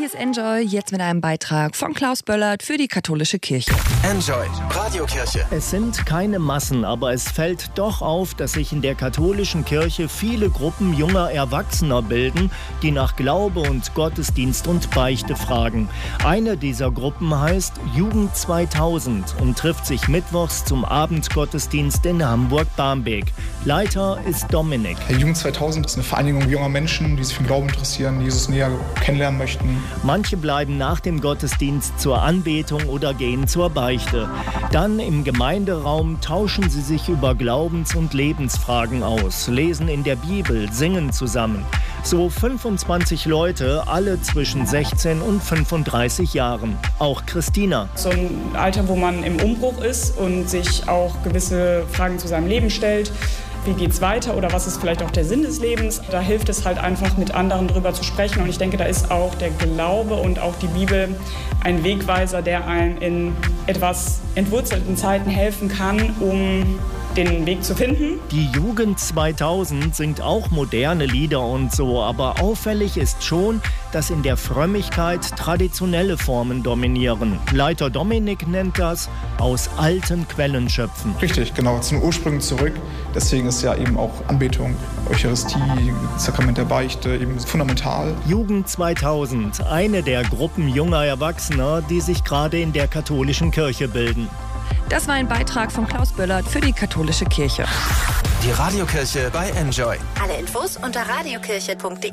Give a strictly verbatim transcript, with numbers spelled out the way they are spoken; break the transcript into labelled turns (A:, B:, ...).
A: hier ist Enjoy, jetzt mit einem Beitrag von Klaus Böllert für die katholische Kirche.
B: Enjoy, Radiokirche.
C: Es sind keine Massen, aber es fällt doch auf, dass sich in der katholischen Kirche viele Gruppen junger Erwachsener bilden, die nach Glaube und Gottesdienst und Beichte fragen. Eine dieser Gruppen heißt Jugend zweitausend und trifft sich mittwochs zum Abendgottesdienst in Hamburg-Barmbek. Leiter ist Dominik.
D: Jugend zweitausend ist eine Vereinigung junger Menschen, die sich für den Glauben interessieren, die Jesus näher kennenlernen möchten.
C: Manche bleiben nach dem Gottesdienst zur Anbetung oder gehen zur Beichte. Dann im Gemeinderaum tauschen sie sich über Glaubens- und Lebensfragen aus, lesen in der Bibel, singen zusammen. So fünfundzwanzig Leute, alle zwischen sechzehn und fünfunddreißig Jahren. Auch Christina.
E: So ein Alter, wo man im Umbruch ist und sich auch gewisse Fragen zu seinem Leben stellt. Wie geht's weiter oder was ist vielleicht auch der Sinn des Lebens? Da hilft es halt einfach, mit anderen drüber zu sprechen. Und ich denke, da ist auch der Glaube und auch die Bibel ein Wegweiser, der einem in etwas entwurzelten Zeiten helfen kann, um den Weg zu finden.
C: Die Jugend zweitausend singt auch moderne Lieder und so, aber auffällig ist schon, dass in der Frömmigkeit traditionelle Formen dominieren. Leiter Dominik nennt das aus alten Quellen schöpfen.
D: Richtig, genau, zu den Ursprüngen zurück. Deswegen ist ja eben auch Anbetung, Eucharistie, Sakrament der Beichte eben fundamental.
C: Jugend zweitausend, eine der Gruppen junger Erwachsener, die sich gerade in der katholischen Kirche bilden.
A: Das war ein Beitrag von Klaus Böllert für die katholische Kirche.
B: Die Radiokirche bei Enjoy.
F: Alle Infos unter radiokirche punkt de.